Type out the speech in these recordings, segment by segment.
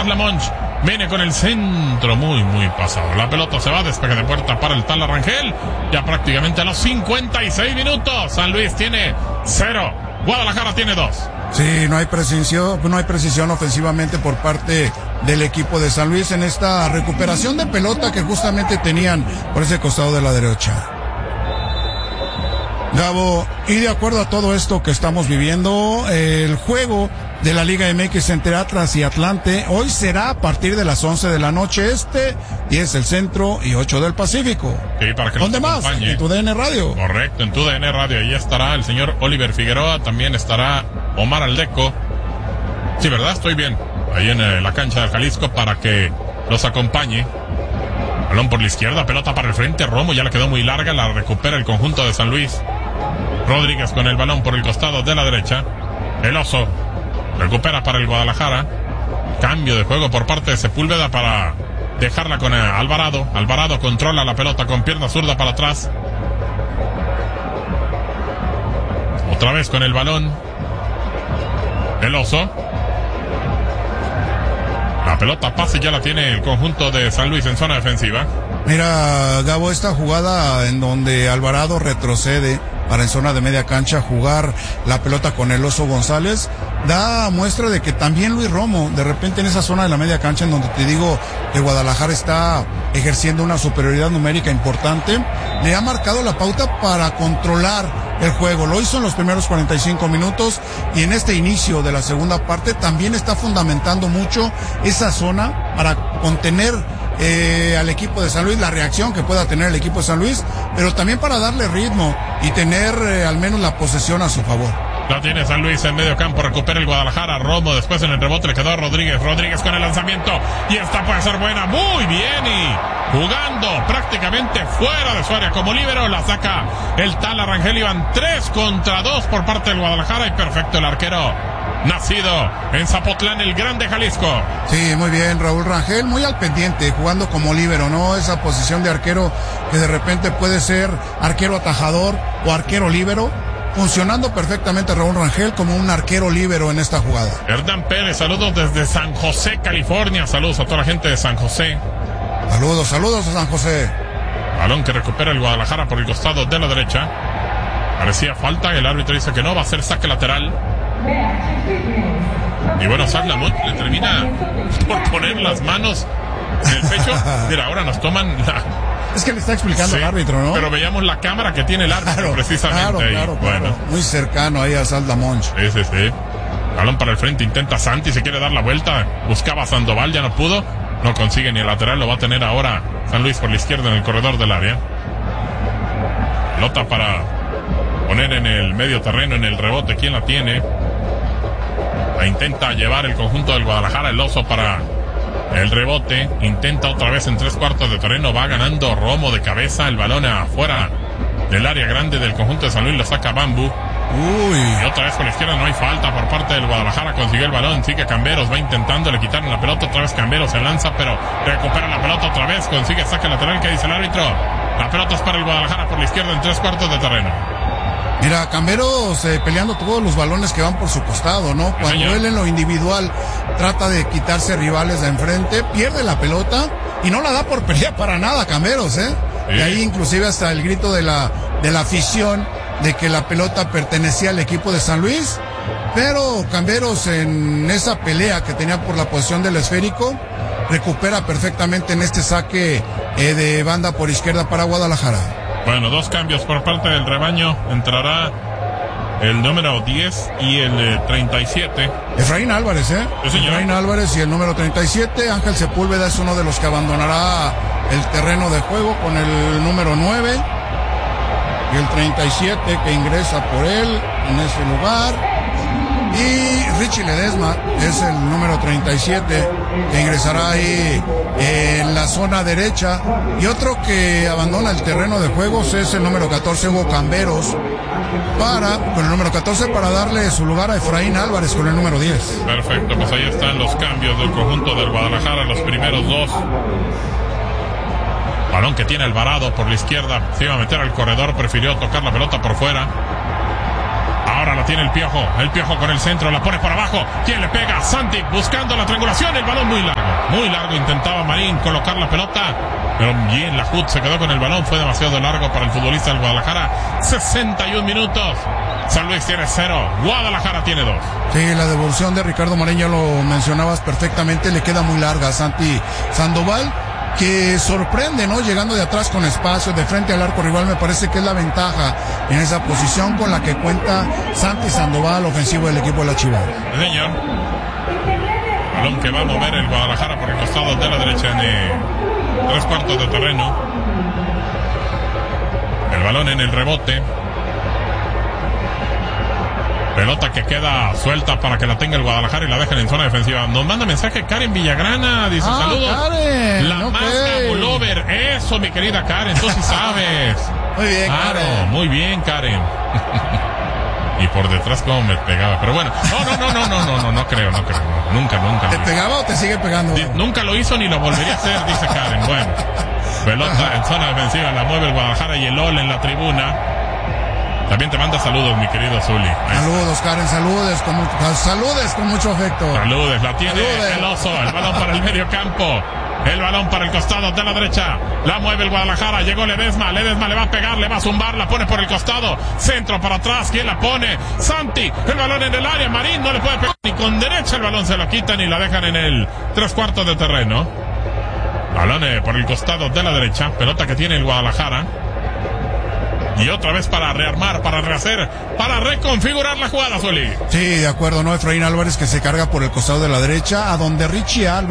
Monch. Viene con el centro muy pasado. La pelota se va, despegue de puerta para el Tala Rangel. Ya prácticamente a los 56 minutos. San Luis tiene 0. Guadalajara tiene 2. Sí, no hay precisión ofensivamente por parte del equipo de San Luis en esta recuperación de pelota que justamente tenían por ese costado de la derecha. Gabo, y de acuerdo a todo esto que estamos viviendo, el juego de la Liga MX entre Atlas y Atlante hoy será a partir de las 11 de la noche 10 del centro y 8 del Pacífico. Sí, para que ¿dónde más? En tu DN Radio. Correcto, en tu DN Radio. Ahí estará el señor Oliver Figueroa, también estará Omar Aldeco. Sí, ¿verdad? Estoy bien. Ahí en la cancha del Jalisco para que los acompañe. Balón por la izquierda, pelota para el frente. Romo ya le quedó muy larga, la recupera el conjunto de San Luis. Rodríguez con el balón por el costado de la derecha. El Oso recupera para el Guadalajara. Cambio de juego por parte de Sepúlveda para dejarla con Alvarado. Alvarado controla la pelota con pierna zurda para atrás. Otra vez con el balón el Oso. La pelota pase ya la tiene el conjunto de San Luis en zona defensiva. Mira, Gabo, esta jugada en donde Alvarado retrocede para en zona de media cancha jugar la pelota con el Oso González, da muestra de que también Luis Romo, de repente en esa zona de la media cancha en donde te digo que Guadalajara está ejerciendo una superioridad numérica importante, le ha marcado la pauta para controlar el juego. Lo hizo en los primeros 45 minutos y en este inicio de la segunda parte también está fundamentando mucho esa zona para contener al equipo de San Luis, la reacción que pueda tener el equipo de San Luis, pero también para darle ritmo y tener al menos la posesión a su favor. La tiene San Luis en medio campo, recupera el Guadalajara. Romo después en el rebote le quedó a Rodríguez. Rodríguez con el lanzamiento y esta puede ser buena, muy bien, y jugando prácticamente fuera de su área como líbero, la saca el Tala Rangel. Iban 3 contra 2 por parte del Guadalajara y perfecto el arquero nacido en Zapotlán, el Grande Jalisco. Sí, muy bien, Raúl Rangel, muy al pendiente, jugando como líbero, ¿no? Esa posición de arquero que de repente puede ser arquero atajador o arquero líbero, funcionando perfectamente Raúl Rangel como un arquero líbero en esta jugada. Hernán Pérez, saludos desde San José, California. Saludos a toda la gente de San José. Saludos a San José. Balón que recupera el Guadalajara por el costado de la derecha. Parecía falta, el árbitro dice que no, va a ser saque lateral. Y bueno, Saglamont le termina por poner las manos en el pecho. Mira, ahora nos toman la... Es que le está explicando el árbitro, ¿no? Pero veíamos la cámara que tiene el árbitro, precisamente. Claro. Bueno. Muy cercano ahí a Saglamont. Sí. Balón para el frente, intenta Santi, se quiere dar la vuelta. Buscaba a Sandoval, ya no pudo. No consigue ni el lateral, lo va a tener ahora San Luis por la izquierda en el corredor del área. Pelota para poner en el medio terreno, en el rebote. ¿Quién la tiene? La intenta llevar el conjunto del Guadalajara, el Oso para el rebote. Intenta otra vez en 3/4 de terreno. Va ganando Romo de cabeza. El balón afuera del área grande del conjunto de San Luis. Lo saca Bambu. Y otra vez por la izquierda, no hay falta por parte del Guadalajara. Consiguió el balón, sigue Camberos, va intentando, le quitaron la pelota. Otra vez Camberos se lanza, pero recupera la pelota otra vez. Consigue saque lateral. ¿Qué dice el árbitro? La pelota es para el Guadalajara por la izquierda en 3/4 de terreno. Mira, Camberos peleando todos los balones que van por su costado, ¿no? Cuando él en lo individual trata de quitarse rivales de enfrente, pierde la pelota y no la da por pelea para nada, Camberos, ¿eh? Sí. Y ahí inclusive hasta el grito de la afición de que la pelota pertenecía al equipo de San Luis, pero Camberos en esa pelea que tenía por la posición del esférico, recupera perfectamente en este saque de banda por izquierda para Guadalajara. Bueno, 2 cambios por parte del rebaño. Entrará el número 10 y el 37. Efraín Álvarez, ¿eh? Sí, señor. Efraín Álvarez y el número 37. Ángel Sepúlveda es uno de los que abandonará el terreno de juego con el número 9. Y el 37 que ingresa por él en ese lugar. Y Richie Ledesma es el número 37 que ingresará ahí en la zona derecha. Y otro que abandona el terreno de juegos es el número 14, Hugo Camberos, con el número 14 para darle su lugar a Efraín Álvarez con el número 10. Perfecto, pues ahí están los cambios del conjunto del Guadalajara, los primeros 2. Balón que tiene Alvarado por la izquierda, se iba a meter al corredor, prefirió tocar la pelota por fuera. Ahora la tiene el Piojo con el centro, la pone por abajo. ¿Quién le pega? Santi buscando la triangulación, el balón muy largo, intentaba Marín colocar la pelota, pero bien la HUD se quedó con el balón, fue demasiado largo para el futbolista del Guadalajara. 61 minutos, San Luis tiene 0, Guadalajara tiene 2. Sí, la devolución de Ricardo Marín ya lo mencionabas perfectamente, le queda muy larga a Santi Sandoval, que sorprende, ¿no? Llegando de atrás con espacio, de frente al arco rival, me parece que es la ventaja en esa posición con la que cuenta Santi Sandoval, ofensivo del equipo de la Chivas. Señor, balón que va a mover el Guadalajara por el costado de la derecha en 3/4 de terreno. El balón en el rebote. Pelota que queda suelta para que la tenga el Guadalajara y la dejan en zona defensiva. Nos manda mensaje Karen Villagrana, dice saludos. Karen, la Mazda Bullover, eso mi querida Karen, tú sí sabes. Muy bien, claro, Karen. Muy bien, Karen. Y por detrás como me pegaba, pero bueno, no creo. Nunca. ¿Te pegaba o te sigue pegando? Nunca lo hizo ni lo volvería a hacer, dice Karen. Bueno, pelota en zona defensiva, la mueve el Guadalajara y el Ol en la tribuna. También te manda saludos, mi querido Zuli. Saludos, Karen, saludes con mucho afecto. Saludes, la tiene el Oso, el balón para el medio campo. El balón para el costado de la derecha. La mueve el Guadalajara. Llegó Ledesma le va a pegar, le va a zumbar, la pone por el costado. Centro para atrás. ¿Quién la pone? Santi. El balón en el área. Marín no le puede pegar ni con derecha. El balón se lo quitan y la dejan en el 3/4 de terreno. Balón por el costado de la derecha. Pelota que tiene el Guadalajara. Y otra vez para rearmar, para rehacer, para reconfigurar la jugada, Zuli. Sí, de acuerdo, ¿no? Efraín Álvarez que se carga por el costado de la derecha, a donde Richard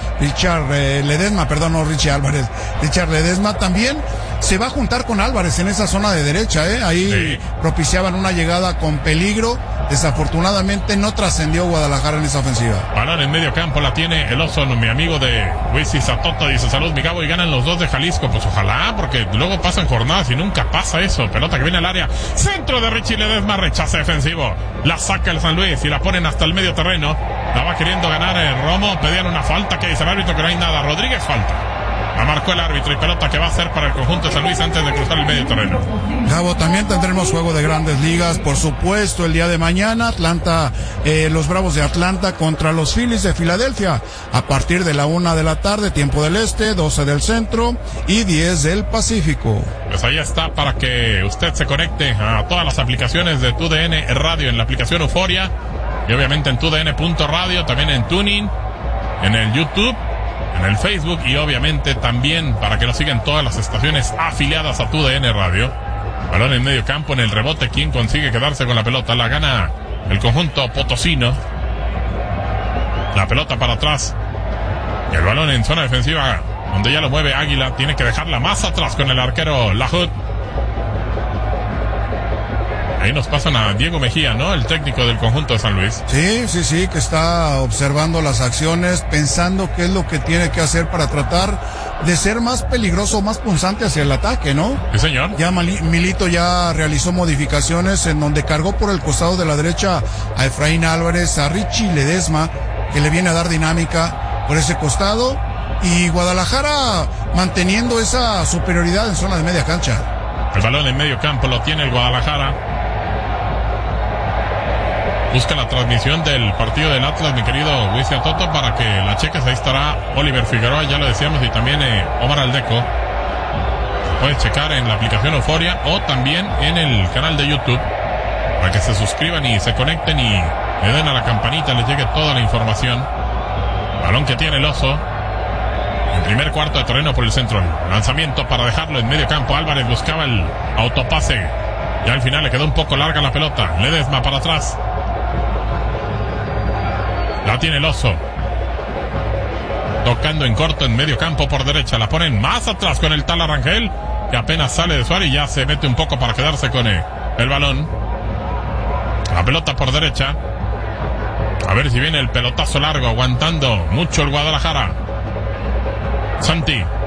Ledesma también se va a juntar con Álvarez en esa zona de derecha, Ahí sí. Propiciaban una llegada con peligro. Desafortunadamente no trascendió Guadalajara en esa ofensiva. Balón en medio campo, la tiene el Oso, mi amigo de Wisis Satota, dice salud mi Gabo, y ganan los dos de Jalisco. Pues ojalá, porque luego pasan jornadas y nunca pasa eso. Pelota que viene al área, centro de Richie Ledesma, rechace defensivo, la saca el San Luis y la ponen hasta el medio terreno. La va queriendo ganar Romo, pedían una falta, que dice el árbitro que no hay nada. Rodríguez falta. La marcó el árbitro y pelota que va a ser para el conjunto de San Luis antes de cruzar el medio terreno. Gabo, también tendremos juego de Grandes Ligas, por supuesto, el día de mañana. Los Bravos de Atlanta contra los Phillies de Filadelfia, a partir de la 1 de la tarde, tiempo del este, 12 del centro y 10 del Pacífico. Pues ahí está para que usted se conecte a todas las aplicaciones de TUDN Radio, en la aplicación Euforia, y obviamente en TUDN.radio, también en Tuning, en el YouTube, en el Facebook, y obviamente también para que nos sigan todas las estaciones afiliadas a TUDN Radio. Balón en medio campo, en el rebote, ¿quién consigue quedarse con la pelota? La gana el conjunto potosino. La pelota para atrás y el balón en zona defensiva, donde ya lo mueve Águila. Tiene que dejarla más atrás con el arquero Lahoud. Ahí nos pasan a Diego Mejía, ¿no? El técnico del conjunto de San Luis. Sí, que está observando las acciones, pensando qué es lo que tiene que hacer para tratar de ser más peligroso, más punzante hacia el ataque, ¿no? Sí, señor. Ya Milito ya realizó modificaciones en donde cargó por el costado de la derecha a Efraín Álvarez, a Richie Ledesma, que le viene a dar dinámica por ese costado, y Guadalajara manteniendo esa superioridad en zona de media cancha. El balón en medio campo lo tiene el Guadalajara. Busca la transmisión del partido del Atlas, mi querido Wisin Toto, para que la cheques. Ahí estará Oliver Figueroa, ya lo decíamos, y también Omar Aldeco. Puedes checar en la aplicación Euforia o también en el canal de YouTube, para que se suscriban y se conecten y le den a la campanita, les llegue toda la información. Balón que tiene el Oso en primer cuarto de terreno por el centro. Lanzamiento para dejarlo en medio campo. Álvarez buscaba el autopase, ya al final le quedó un poco larga la pelota. Ledesma para atrás. La tiene el Oso. Tocando en corto en medio campo por derecha. La ponen más atrás con el tal Arrangel, que apenas sale de su área y ya se mete un poco para quedarse con el balón. La pelota por derecha. A ver si viene el pelotazo largo, aguantando mucho el Guadalajara. Santi.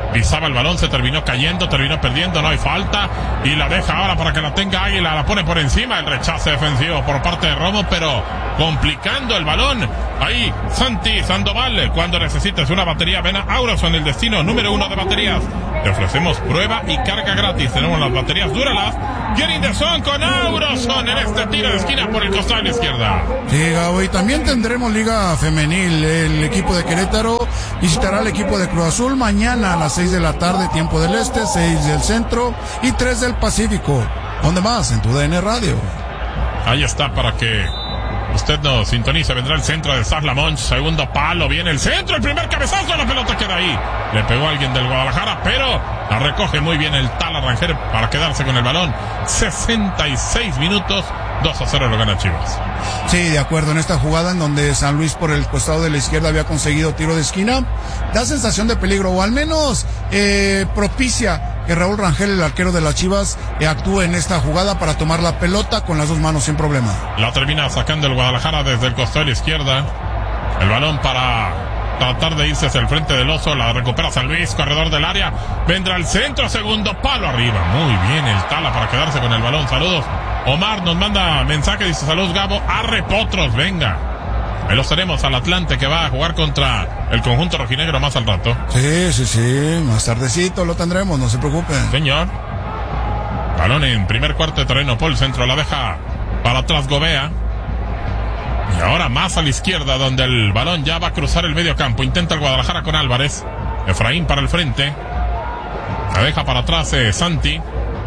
pisaba el balón, se terminó cayendo, terminó perdiendo, no hay falta, y la deja ahora para que la tenga Águila, la pone por encima, el rechace defensivo por parte de Romo, pero complicando el balón. Ahí Santi Sandoval, cuando necesites una batería, ven a Auroson, el destino número 1 de baterías. Te ofrecemos prueba y carga gratis. Tenemos las baterías Duralas. Getting the Zone con Auroson en este tiro de esquina por el costado de la izquierda. Sí, Gabo, y también tendremos Liga Femenil. El equipo de Querétaro visitará al equipo de Cruz Azul mañana a las 6 de la tarde, tiempo del este, 6 del centro y 3 del Pacífico. ¿Dónde más? En tu DN Radio. Ahí está para que usted nos sintonice. Vendrá el centro de Saslamón, segundo palo, viene el centro, el primer cabezazo, la pelota queda ahí. Le pegó a alguien del Guadalajara, pero la recoge muy bien el Tala Rangel para quedarse con el balón. 66 minutos, 2-0 lo gana Chivas. Sí, de acuerdo, en esta jugada en donde San Luis por el costado de la izquierda había conseguido tiro de esquina, da sensación de peligro, o al menos propicia que Raúl Rangel, el arquero de las Chivas, actúe en esta jugada para tomar la pelota con las dos manos sin problema. La termina sacando el Guadalajara desde el costado de la izquierda. El balón para tratar de irse hacia el frente del oso, la recupera San Luis, corredor del área, vendrá el centro, segundo palo arriba, muy bien el Tala para quedarse con el balón. Saludos, Omar nos manda mensaje, dice saludos Gabo, arre potros, venga. Ahí los tenemos al Atlante que va a jugar contra el conjunto rojinegro más al rato. Sí, más tardecito lo tendremos, no se preocupen. Señor. Balón en primer cuarto de terreno por el centro, la deja para atrás Gobea. Y ahora más a la izquierda, donde el balón ya va a cruzar el medio campo. Intenta el Guadalajara con Álvarez. Efraín para el frente. La deja para atrás Santi.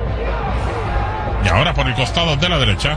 Y ahora por el costado de la derecha.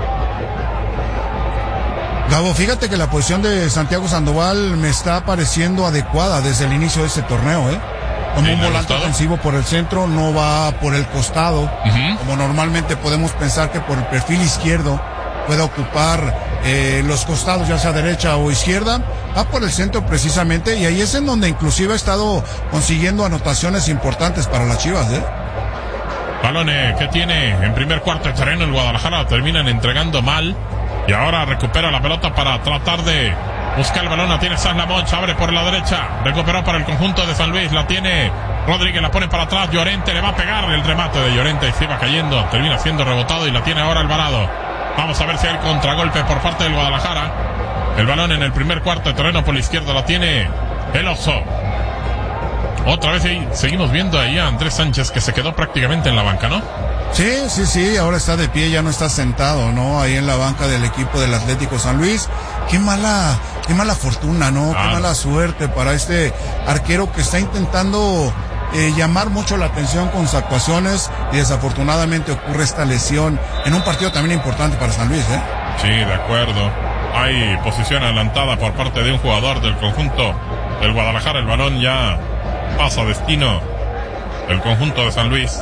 Gabo, fíjate que la posición de Santiago Sandoval me está pareciendo adecuada desde el inicio de este torneo, Como sí, un volante ofensivo por el centro, no va por el costado, como normalmente podemos pensar que por el perfil izquierdo puede ocupar los costados, ya sea derecha o izquierda, va por el centro precisamente, y ahí es en donde inclusive ha estado consiguiendo anotaciones importantes para las Chivas, Balón que tiene en primer cuarto de terreno el Guadalajara, terminan entregando mal, y ahora recupera la pelota para tratar de buscar el balón. La tiene Saslamón, abre por la derecha, recuperó para el conjunto de San Luis, la tiene Rodríguez, la pone para atrás, Llorente le va a pegar el remate de Llorente y se va cayendo, termina siendo rebotado y la tiene ahora Alvarado. Vamos a ver si hay contragolpe por parte del Guadalajara. El balón en el primer cuarto de terreno por la izquierda la tiene el Oso. Otra vez ahí seguimos viendo ahí a Andrés Sánchez, que se quedó prácticamente en la banca, ¿no? Sí, ahora está de pie, ya no está sentado, ¿no? Ahí en la banca del equipo del Atlético San Luis. Qué mala fortuna, ¿no? Qué mala suerte para este arquero que está intentando llamar mucho la atención con sus actuaciones, y desafortunadamente ocurre esta lesión en un partido también importante para San Luis, Sí, de acuerdo. Hay posición adelantada por parte de un jugador del conjunto del Guadalajara. El balón ya pasa a destino del conjunto de San Luis.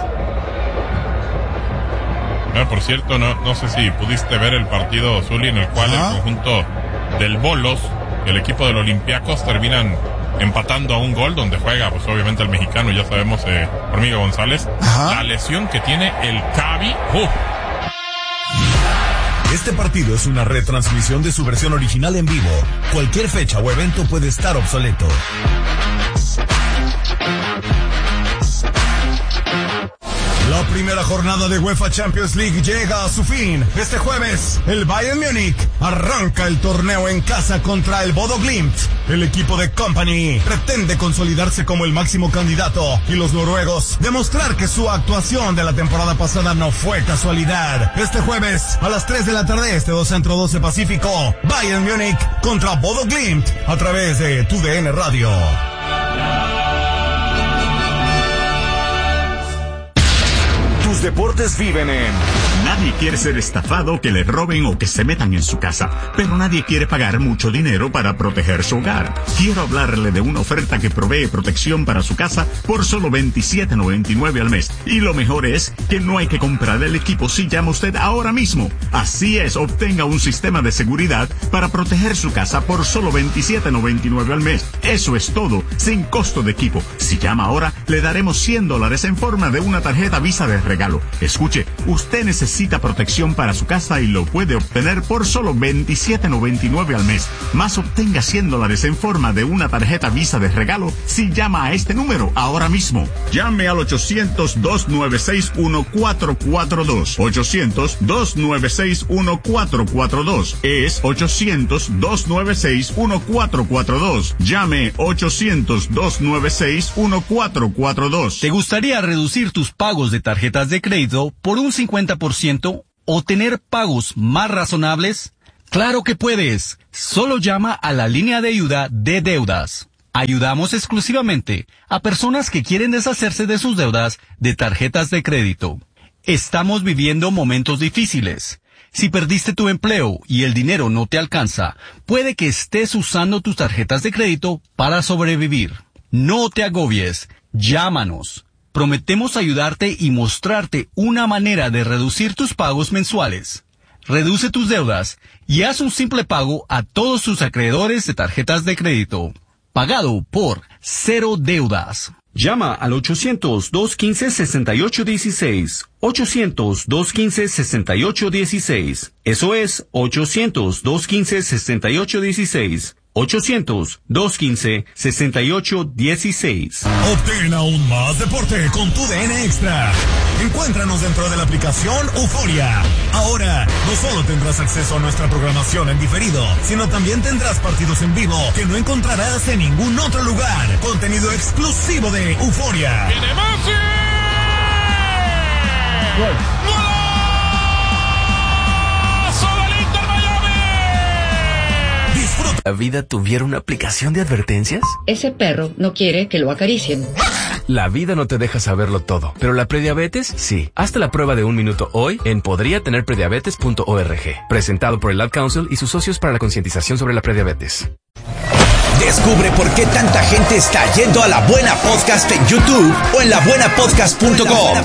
Por cierto, no sé si pudiste ver el partido, Zuli, en el cual el conjunto del Bolos, el equipo del Olympiacos, terminan empatando a un gol, donde juega pues obviamente el mexicano, ya sabemos, Hormiga González. La lesión que tiene el Cavi. Este partido es una retransmisión de su versión original en vivo. Cualquier fecha o evento puede estar obsoleto. La primera jornada de UEFA Champions League llega a su fin. Este jueves, el Bayern Múnich arranca el torneo en casa contra el Bodo Glimt. El equipo de Kompany pretende consolidarse como el máximo candidato, y los noruegos demostrar que su actuación de la temporada pasada no fue casualidad. Este jueves, a las 3 de la tarde, este 2 Centro 12 Pacífico, Bayern Múnich contra Bodo Glimt, a través de tu DN Radio. Tus deportes viven en... Nadie quiere ser estafado, que le roben o que se metan en su casa, pero nadie quiere pagar mucho dinero para proteger su hogar. Quiero hablarle de una oferta que provee protección para su casa por solo $27.99 al mes. Y lo mejor es que no hay que comprar el equipo si llama usted ahora mismo. Así es, obtenga un sistema de seguridad para proteger su casa por solo $27.99 al mes. Eso es todo, sin costo de equipo. Si llama ahora, le daremos $100 en forma de una tarjeta Visa de regalo. Escuche, usted necesita necesita protección para su casa y lo puede obtener por solo $27.99 al mes. Más obtenga $100 en forma de una tarjeta Visa de regalo si llama a este número ahora mismo. Llame al 800-296-1442. 800-296-1442. Es 800-296-1442. Llame 800-296-1442. ¿Te gustaría reducir tus pagos de tarjetas de crédito por un 50% o tener pagos más razonables? ¡Claro que puedes! Solo llama a la línea de ayuda de deudas. Ayudamos exclusivamente a personas que quieren deshacerse de sus deudas de tarjetas de crédito. Estamos viviendo momentos difíciles. Si perdiste tu empleo y el dinero no te alcanza, puede que estés usando tus tarjetas de crédito para sobrevivir. No te agobies. Llámanos. Prometemos ayudarte y mostrarte una manera de reducir tus pagos mensuales. Reduce tus deudas y haz un simple pago a todos tus acreedores de tarjetas de crédito. Pagado por Cero Deudas. Llama al 800-215-6816. 800-215-6816. Eso es 800-215-6816. 800-215-6816. Obtén aún más deporte con tu DN Extra. Encuéntranos dentro de la aplicación Euforia. Ahora, no solo tendrás acceso a nuestra programación en diferido, sino también tendrás partidos en vivo que no encontrarás en ningún otro lugar. Contenido exclusivo de Euforia. ¡Viene Messi! ¡Gol! ¿La vida tuviera una aplicación de advertencias? Ese perro no quiere que lo acaricien. La vida no te deja saberlo todo, pero la prediabetes sí. Hazte la prueba de 1 minuto hoy en podriatenerprediabetes.org. Presentado por el Ad Council y sus socios para la concientización sobre la prediabetes. Descubre por qué tanta gente está yendo a La Buena Podcast en YouTube o en labuenapodcast.com.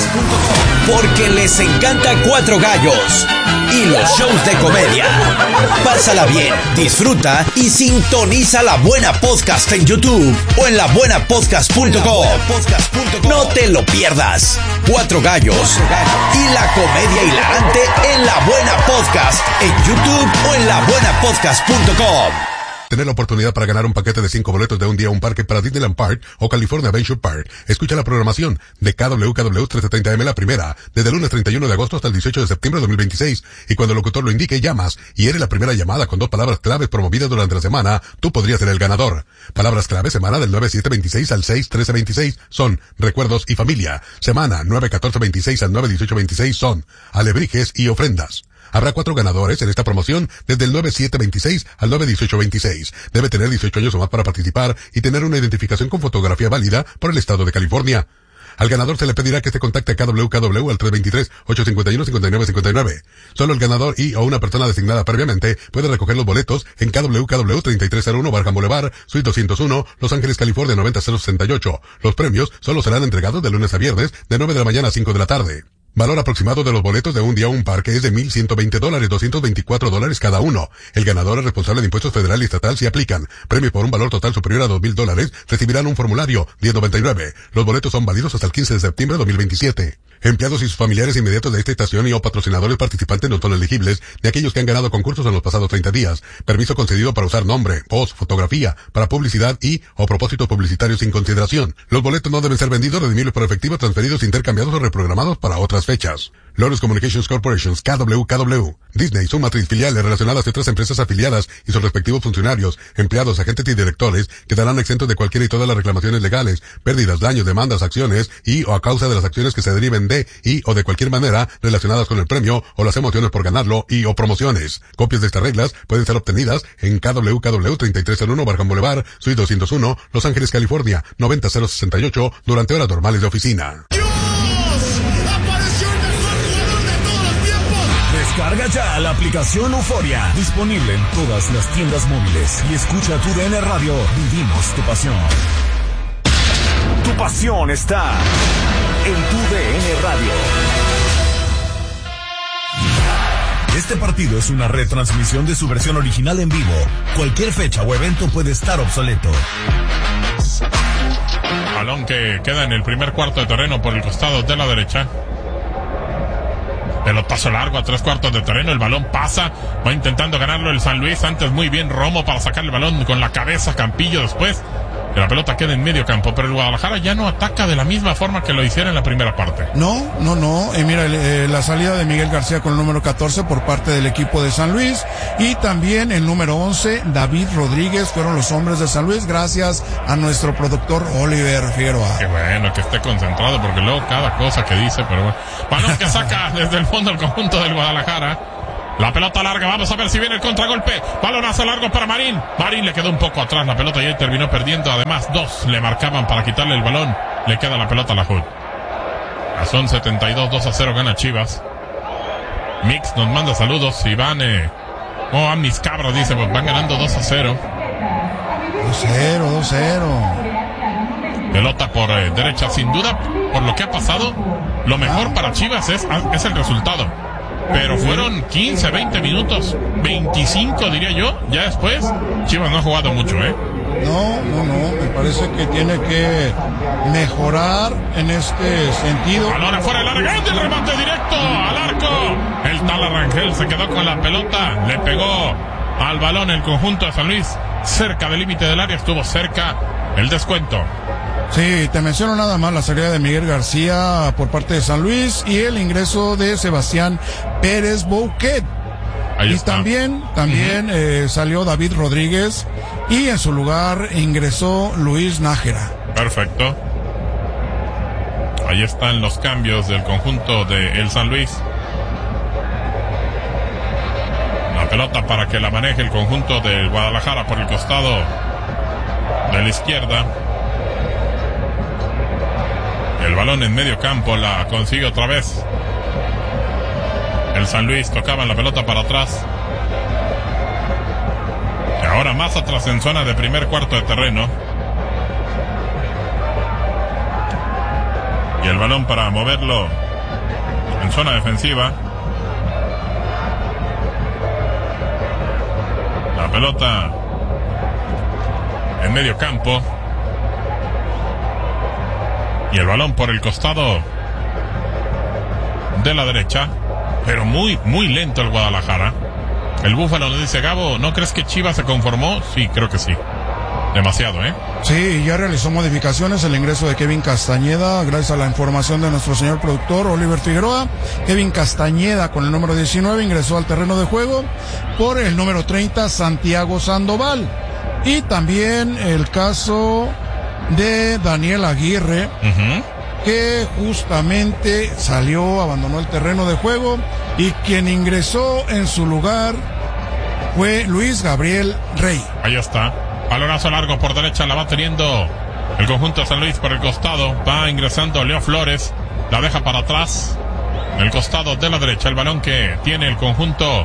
Porque les encanta Cuatro Gallos y los shows de comedia. Pásala bien, disfruta y sintoniza La Buena Podcast en YouTube o en labuenapodcast.com. No te lo pierdas. Cuatro Gallos y la comedia hilarante en La Buena Podcast en YouTube o en labuenapodcast.com. Tener la oportunidad para ganar un paquete de 5 boletos de un día a un parque para Disneyland Park o California Adventure Park. Escucha la programación de KWKW 1330M La Primera, desde el lunes 31 de agosto hasta el 18 de septiembre de 2026. Y cuando el locutor lo indique, llamas y eres la primera llamada con 2 palabras claves promovidas durante la semana. Tú podrías ser el ganador. Palabras clave semana del 9-7-26 al 6-13-26 son recuerdos y familia. Semana 9-14-26 al 9-18-26 son alebrijes y ofrendas. Habrá 4 ganadores en esta promoción desde el 9-7-26 al 9-18-26. Debe tener 18 años o más para participar y tener una identificación con fotografía válida por el estado de California. Al ganador se le pedirá que se contacte a KWKW al 323-851-5959. Solo el ganador y o una persona designada previamente puede recoger los boletos en KWKW 3301 Barham Boulevard, Suite 201, Los Ángeles, California 90068. Los premios solo serán entregados de lunes a viernes de 9 de la mañana a 5 de la tarde. Valor aproximado de los boletos de un día a un parque es de $1,120, $224 cada uno. El ganador es responsable de impuestos federal y estatal si aplican. Premio por un valor total superior a $2,000. Recibirán un formulario, $10.99. Los boletos son válidos hasta el 15 de septiembre de 2027. Empleados y sus familiares inmediatos de esta estación y o patrocinadores participantes no son elegibles, ni aquellos que han ganado concursos en los pasados 30 días. Permiso concedido para usar nombre, voz, fotografía, para publicidad y o propósitos publicitarios sin consideración. Los boletos no deben ser vendidos, redimibles por efectivo, transferidos, intercambiados o reprogramados para otras fechas. Lotus Communications Corporations, KWKW, Disney, su matriz, filiales relacionadas y otras empresas afiliadas y sus respectivos funcionarios, empleados, agentes y directores quedarán exentos de cualquiera y todas las reclamaciones legales, pérdidas, daños, demandas, acciones y o a causa de las acciones que se deriven de y o de cualquier manera relacionadas con el premio o las emociones por ganarlo y o promociones. Copias de estas reglas pueden ser obtenidas en KWKW 3301 Barham Boulevard, Suite 201, Los Ángeles, California 90068 durante horas normales de oficina. Descarga ya la aplicación Euforia, disponible en todas las tiendas móviles, y escucha tu DN Radio. Vivimos tu pasión. Tu pasión está en tu DN Radio. Este partido es una retransmisión de su versión original en vivo. Cualquier fecha o evento puede estar obsoleto. Balón que queda en el primer cuarto de terreno por el costado de la derecha. Pelotazo largo a 3/4 de terreno, el balón pasa, va intentando ganarlo el San Luis, antes muy bien Romo para sacar el balón con la cabeza, Campillo después, que la pelota queda en medio campo, pero el Guadalajara ya no ataca de la misma forma que lo hiciera en la primera parte. No, mira, la salida de Miguel García con el número 14 por parte del equipo de San Luis, y también el número 11, David Rodríguez, fueron los hombres de San Luis, gracias a nuestro productor Oliver Figueroa. Qué bueno que esté concentrado, porque luego cada cosa que dice, pero bueno. Balón que saca desde el fondo el conjunto del Guadalajara. La pelota larga, vamos a ver si viene el contragolpe. Balonazo largo para Marín. Marín le quedó un poco atrás la pelota y ahí terminó perdiendo. Además, 2 le marcaban para quitarle el balón. Le queda la pelota a la HUD. Son 72, 2-0 gana Chivas. Mix nos manda saludos. Iván, a mis cabras, dice, pues van ganando 2-0. 2-0. Pelota por derecha, sin duda, por lo que ha pasado. Lo mejor para Chivas es el resultado. Pero fueron 15, 20 minutos, 25 diría yo. Ya después, Chivas no ha jugado mucho, No, me parece que tiene que mejorar en este sentido. Balón afuera del área, el remate directo al arco. El tal Arrangel se quedó con la pelota, le pegó al balón el conjunto de San Luis. Cerca del límite del área, estuvo cerca el descuento. Sí, te menciono nada más la salida de Miguel García por parte de San Luis y el ingreso de Sebastián Pérez Bouquet. Ahí y está. también salió David Rodríguez y en su lugar ingresó Luis Nájera. Perfecto. Ahí están los cambios del conjunto de el San Luis. La pelota para que la maneje el conjunto del Guadalajara por el costado de la izquierda. El balón en medio campo la consigue otra vez el San Luis. Tocaban la pelota para atrás. Y ahora más atrás en zona de primer cuarto de terreno. Y el balón para moverlo en zona defensiva. La pelota en medio campo. Y el balón por el costado de la derecha. Pero muy, muy lento el Guadalajara. El Búfalo nos dice, Gabo, ¿no crees que Chivas se conformó? Sí, creo que sí. Demasiado, Sí, ya realizó modificaciones, el ingreso de Kevin Castañeda, gracias a la información de nuestro señor productor Oliver Figueroa. Kevin Castañeda con el número 19 ingresó al terreno de juego por el número 30, Santiago Sandoval. Y también el caso de Daniel Aguirre, que justamente abandonó el terreno de juego, y quien ingresó en su lugar fue Luis Gabriel Rey. Ahí está. Balonazo largo por derecha, la va teniendo el conjunto de San Luis por el costado. Va ingresando Leo Flores, la deja para atrás, el costado de la derecha. El balón que tiene el conjunto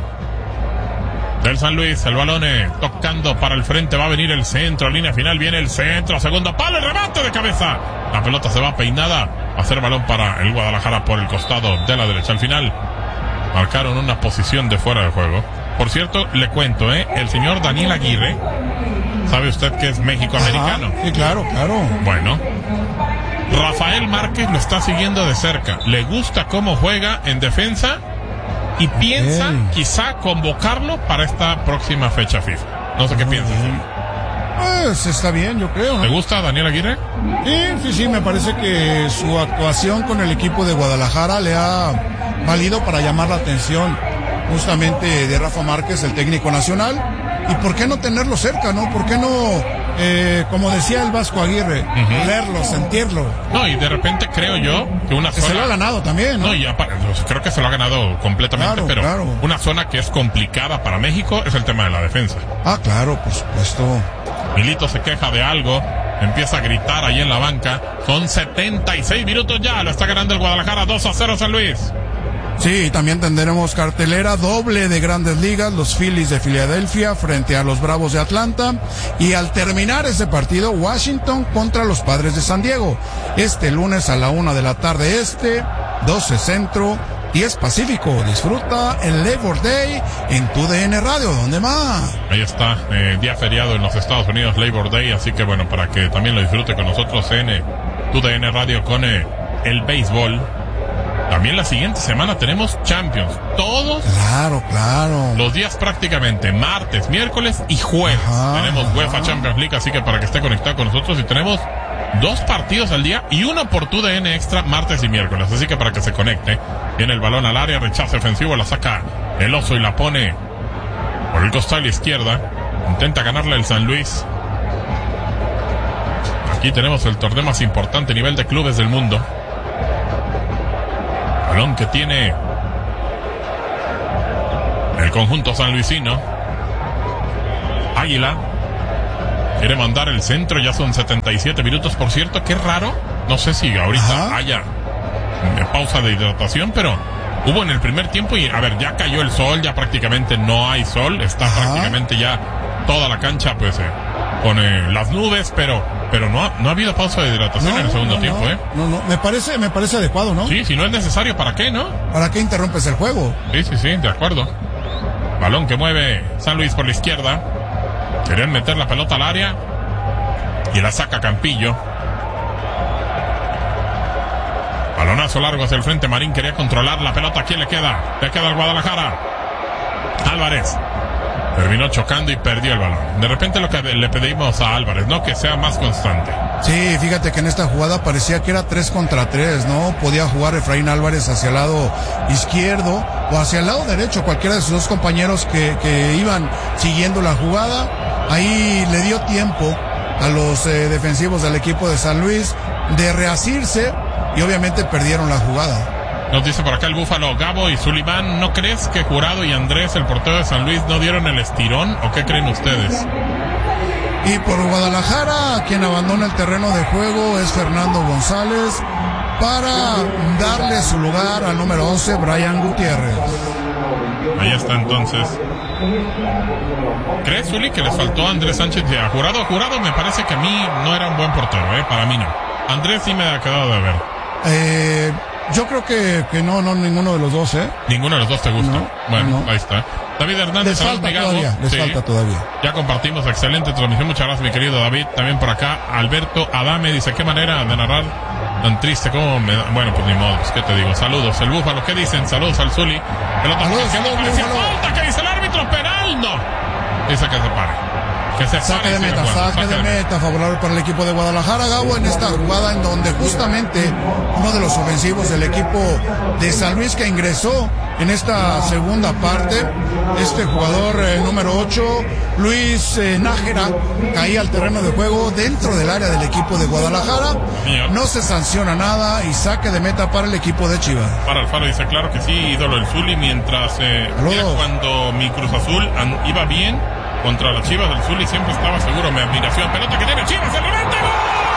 del San Luis, el balón tocando para el frente, va a venir el centro, línea final, viene el centro, segundo palo, el remate de cabeza. La pelota se va peinada, va a ser balón para el Guadalajara por el costado de la derecha. Al final marcaron una posición de fuera de juego. Por cierto, le cuento, el señor Daniel Aguirre, ¿sabe usted que es México-americano? Sí, claro. Bueno, Rafael Márquez lo está siguiendo de cerca. Le gusta cómo juega en defensa y piensa quizá convocarlo para esta próxima fecha FIFA. No sé qué piensas. Pues está bien, yo creo, ¿no? ¿Te gusta Daniel Aguirre? Sí, me parece que su actuación con el equipo de Guadalajara le ha valido para llamar la atención justamente de Rafa Márquez, el técnico nacional. ¿Y por qué no tenerlo cerca, no? ¿Por qué no, como decía el Vasco Aguirre, leerlo, sentirlo? No, y de repente creo yo que una zona... se lo ha ganado también, ¿no? No, y creo que se lo ha ganado completamente, pero una zona que es complicada para México es el tema de la defensa. Ah, claro, por supuesto. Milito se queja de algo, empieza a gritar ahí en la banca. Son 76 minutos ya, lo está ganando el Guadalajara 2-0 San Luis. Sí, también tendremos cartelera doble de Grandes Ligas, los Phillies de Filadelfia frente a los Bravos de Atlanta, y al terminar ese partido, Washington contra los Padres de San Diego, este lunes a la 1 de la tarde 12 Centro, 10 Pacífico. Disfruta el Labor Day en TUDN Radio, ¿dónde más? Ahí está, día feriado en los Estados Unidos, Labor Day, así que bueno, para que también lo disfrute con nosotros en TUDN Radio con el béisbol. También la siguiente semana tenemos Champions. Todos Claro. los días prácticamente, martes, miércoles y jueves. Tenemos UEFA Champions League, así que para que esté conectado con nosotros, y tenemos 2 partidos al día y uno por TUDN extra martes y miércoles. Así que para que se conecte. Viene el balón al área, rechazo ofensivo, la saca el oso y la pone por el costado a la izquierda. Intenta ganarle el San Luis. Aquí tenemos el torneo más importante a nivel de clubes del mundo. Balón que tiene el conjunto sanluisino. Águila quiere mandar el centro, ya son 77 minutos. Por cierto, qué raro, no sé si ahorita haya pausa de hidratación, pero hubo en el primer tiempo y, a ver, ya cayó el sol, ya prácticamente no hay sol, está prácticamente ya toda la cancha pues con las nubes, pero no ha habido pausa de hidratación en el segundo tiempo. No, me parece adecuado, ¿no? Sí, si no es necesario, ¿para qué, no? ¿Para qué interrumpes el juego? Sí, de acuerdo. Balón que mueve San Luis por la izquierda. Querían meter la pelota al área y la saca Campillo. Balonazo largo hacia el frente. Marín quería controlar la pelota. ¿A quién le queda? Le queda al Guadalajara. Álvarez terminó chocando y perdió el balón. De repente lo que le pedimos a Álvarez, ¿no? Que sea más constante. Sí, fíjate que en esta jugada parecía que era 3 contra 3, ¿no? Podía jugar Efraín Álvarez hacia el lado izquierdo o hacia el lado derecho, cualquiera de sus 2 compañeros que iban siguiendo la jugada. Ahí le dio tiempo a los defensivos del equipo de San Luis de reasirse y obviamente perdieron la jugada. Nos dice por acá el Búfalo, Gabo y Sullivan, ¿no crees que Jurado y Andrés, el portero de San Luis, no dieron el estirón o qué creen ustedes? Y por Guadalajara, quien abandona el terreno de juego es Fernando González para darle su lugar al número 11, Brian Gutiérrez. Ahí está entonces. ¿Crees, Zuli, que les faltó a Andrés Sánchez y a Jurado? Jurado me parece que a mí no era un buen portero, para mí no. Andrés sí me ha quedado de ver. Yo creo que no, ninguno de los dos, Ninguno de los dos te gusta. No, bueno, ahí está. David Hernández, les falta todavía. Ya compartimos, excelente transmisión. Muchas gracias, mi querido David. También por acá, Alberto Adame dice, qué manera de narrar tan triste como me da. Bueno, pues ni modo, ¿qué te digo? Saludos, el Búfalo, ¿qué dicen? Saludos al Zuli. Pelota parecía falta, que dice el árbitro, penal, no. Dice que se pare. Saque de meta favorable para el equipo de Guadalajara, Gabo, en esta jugada en donde justamente uno de los ofensivos del equipo de San Luis que ingresó en esta segunda parte, este jugador número 8, Luis Nájera, caía al terreno de juego dentro del área del equipo de Guadalajara. No se sanciona nada y saque de meta para el equipo de Chivas. Para Alfaro dice, claro que sí, ídolo el Zuli, mientras cuando mi Cruz Azul iba bien contra las Chivas del Zuli siempre estaba seguro, mi admiración. Pelota que tiene Chivas, el remate, ¡gol!